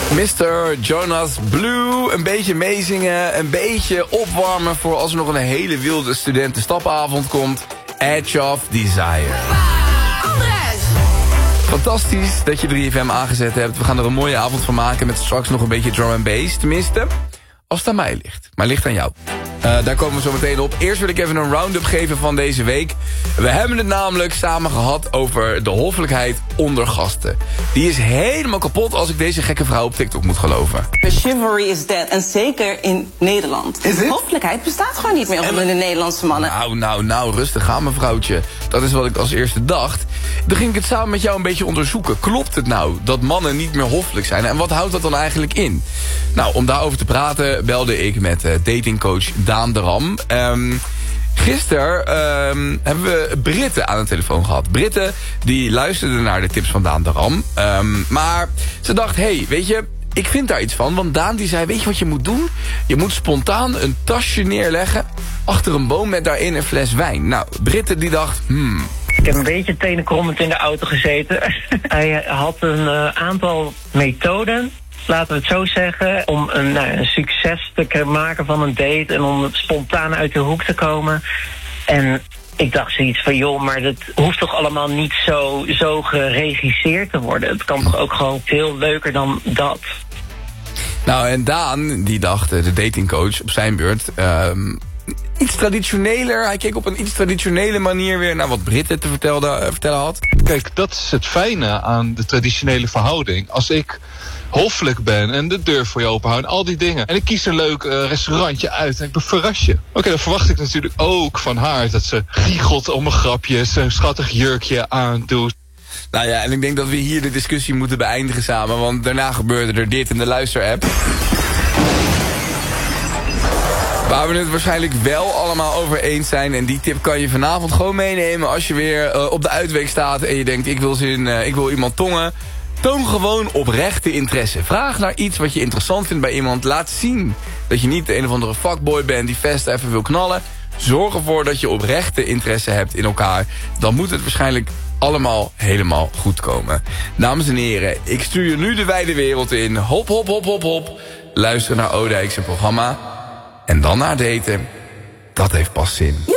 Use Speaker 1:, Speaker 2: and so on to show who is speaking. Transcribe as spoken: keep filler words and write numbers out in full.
Speaker 1: mister Jonas Blue, een beetje meezingen, een beetje opwarmen voor als er nog een hele wilde studentenstapavond komt. Edge of Desire. Fantastisch dat je drie F M aangezet hebt. We gaan er een mooie avond van maken met straks nog een beetje drum and bass. Tenminste, als het aan mij ligt. Maar ligt aan jou. Uh, daar komen we zo meteen op. Eerst wil ik even een round-up geven van deze week. We hebben het namelijk samen gehad over de hoffelijkheid onder gasten. Die is helemaal kapot als ik deze gekke vrouw op TikTok moet geloven.
Speaker 2: Chivalry is dead. En zeker in Nederland.
Speaker 1: Is het?
Speaker 2: Hoffelijkheid bestaat gewoon niet meer onder de Nederlandse mannen.
Speaker 1: Nou, nou, nou, rustig aan mevrouwtje. Dat is wat ik als eerste dacht. Dan ging ik het samen met jou een beetje onderzoeken. Klopt het nou dat mannen niet meer hoffelijk zijn? En wat houdt dat dan eigenlijk in? Nou, om daarover te praten belde ik met uh, datingcoach Daan de Ram. Um, Gisteren um, hebben we Britte aan de telefoon gehad. Britte die luisterde naar de tips van Daan de Ram. Um, maar ze dacht, hé, hey, weet je, ik vind daar iets van. Want Daan die zei, weet je wat je moet doen? Je moet spontaan een tasje neerleggen achter een boom met daarin een fles wijn. Nou, Britte die dacht, hmm...
Speaker 3: Ik heb een beetje tenenkrommend in de auto gezeten. Hij had een uh, aantal methoden, laten we het zo zeggen, om een, nou, een succes te maken van een date en om spontaan uit de hoek te komen. En ik dacht zoiets van, joh, maar dat hoeft toch allemaal niet zo, zo geregisseerd te worden. Het kan toch ook gewoon veel leuker dan dat.
Speaker 1: Nou, en Daan, die dacht, de datingcoach op zijn beurt, Um, iets traditioneler. Hij keek op een iets traditionele manier weer naar wat Britte te vertellen, uh, vertellen had.
Speaker 4: Kijk, dat is het fijne aan de traditionele verhouding. Als ik hoffelijk ben en de deur voor je open hou en al die dingen. En ik kies een leuk uh, restaurantje uit en ik verras je. Oké, okay, dan verwacht ik natuurlijk ook van haar dat ze giechelt om een grapje, een schattig jurkje aandoet.
Speaker 1: Nou ja, en ik denk dat we hier de discussie moeten beëindigen samen, want daarna gebeurde er dit in de luisterapp. Waar we het waarschijnlijk wel allemaal over eens zijn. En die tip kan je vanavond gewoon meenemen als je weer uh, op de uitweek staat en je denkt, ik wil, zin, uh, ik wil iemand tongen. Toon gewoon oprechte interesse. Vraag naar iets wat je interessant vindt bij iemand. Laat zien dat je niet de een of andere fuckboy bent die vast even wil knallen. Zorg ervoor dat je oprechte interesse hebt in elkaar. Dan moet het waarschijnlijk allemaal helemaal goed komen. Dames en heren, ik stuur je nu de wijde wereld in. Hop, hop, hop, hop, hop. Luister naar Oudijk's programma. En dan naar daten. Dat heeft pas zin.